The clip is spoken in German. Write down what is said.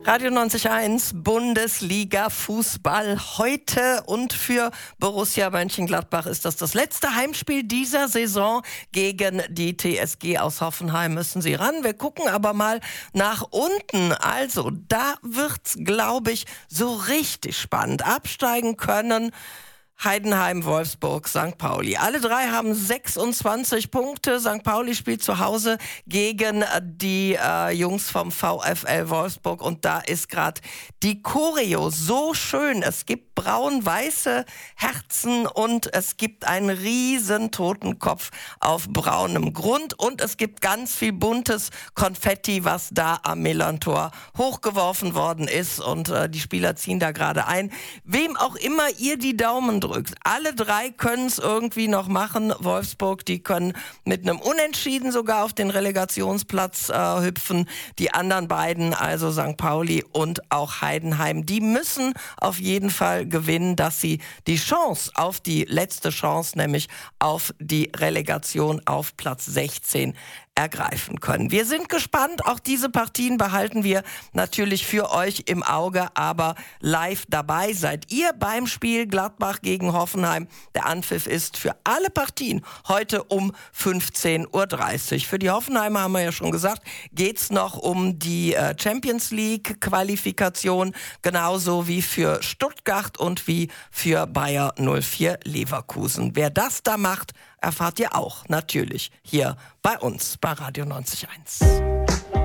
Radio 90.1, Bundesliga Fußball heute, und für Borussia Mönchengladbach ist das letzte Heimspiel dieser Saison gegen die TSG aus Hoffenheim. Müssen sie ran. Wir gucken aber mal nach unten. Also, da wird's, glaube ich, so richtig spannend. Absteigen können Heidenheim, Wolfsburg, St. Pauli. Alle drei haben 26 Punkte. St. Pauli spielt zu Hause gegen die Jungs vom VfL Wolfsburg. Und da ist gerade die Choreo so schön. Es gibt braun-weiße Herzen und es gibt einen riesen Totenkopf auf braunem Grund. Und es gibt ganz viel buntes Konfetti, was da am Millerntor hochgeworfen worden ist. Und die Spieler ziehen da gerade ein. Wem auch immer ihr die Daumen drückt. Alle drei können es irgendwie noch machen. Wolfsburg, die können mit einem Unentschieden sogar auf den Relegationsplatz hüpfen. Die anderen beiden, also St. Pauli und auch Heidenheim, die müssen auf jeden Fall gewinnen, dass sie die Chance auf die letzte Chance, nämlich auf die Relegation auf Platz 16, ergreifen können. Wir sind gespannt. Auch diese Partien behalten wir natürlich für euch im Auge, aber live dabei seid ihr beim Spiel Gladbach gegen Hoffenheim. Der Anpfiff ist für alle Partien heute um 15:30 Uhr. Für die Hoffenheimer, haben wir ja schon gesagt, geht's noch um die Champions League Qualifikation, genauso wie für Stuttgart und wie für Bayer 04 Leverkusen. Wer das da macht, erfahrt ihr auch natürlich hier bei uns bei Radio 90.1.